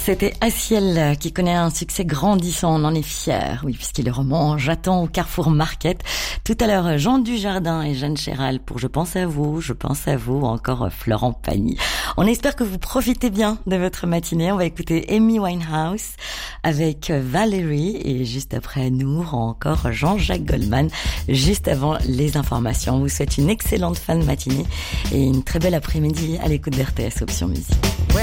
C'était Aciel qui connaît un succès grandissant, on en est fiers. Oui, puisqu'il est roman J'attends au Carrefour Market. Tout à l'heure, Jean Dujardin et Jeanne Chéral pour Je pense à vous, encore Florent Pagny. On espère que vous profitez bien de votre matinée. On va écouter Amy Winehouse avec Valérie et juste après nous, encore Jean-Jacques Goldman, juste avant les informations. On vous souhaite une excellente fin de matinée et une très belle après-midi à l'écoute d'RTS Option Musique.